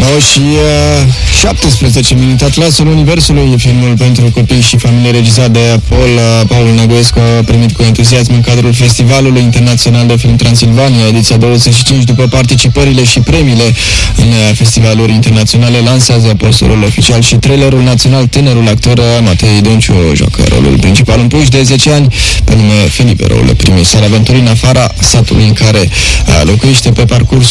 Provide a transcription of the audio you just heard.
9 și 17 minute. Atlasul Universului, filmul pentru copii și familie regizat de Paul Năgoescu, a primit cu entuziasm în cadrul Festivalului Internațional de Film Transilvania, ediția 25. După participările și premiile în festivaluri internaționale, lansează posterul oficial și trailerul național. Tânărul actor Matei Donciu joacă rolul principal, un puș de 10 ani pe nume Felipe, rolul primit. S-a aventurit în afara satului în care locuiește. Pe parcursul